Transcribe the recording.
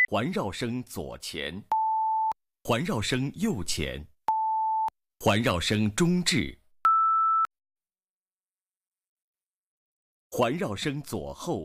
环绕声左前，环绕声右前，环绕声中置，环绕声左后。